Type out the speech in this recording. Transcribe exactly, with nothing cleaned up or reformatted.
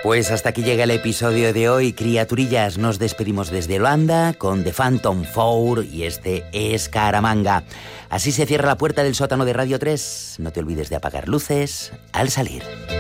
Pues hasta aquí llega el episodio de hoy, criaturillas. Nos despedimos desde Holanda con The Phantom Four y este es Caramanga. Así se cierra la puerta del sótano de Radio tres. No te olvides de apagar luces al salir.